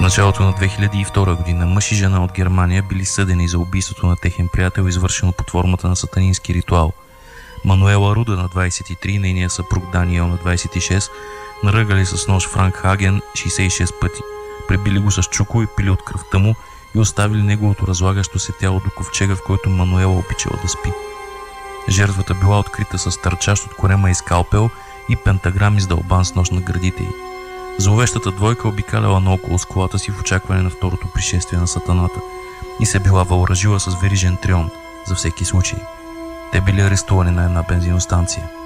началото на 2002 година мъж и жена от Германия били съдени за убийството на техен приятел, извършено под формата на сатанински ритуал. Мануела Руда на 23 и нейния съпруг Даниел на 26 наръгали с нож Франк Хаген 66 пъти. Пребили го с чуко и пили от кръвта му и оставили неговото разлагащо се тяло до ковчега, в който Мануела обичала да спи. Жертвата била открита с търчащ от корема и скалпел и пентаграм издълбан с нож на гърдите й. Зловещата двойка обикаляла наоколо с колата си в очакване на второто пришествие на сатаната и се била въоръжила с верижен трион за всеки случай. Те били арестувани на една бензиностанция.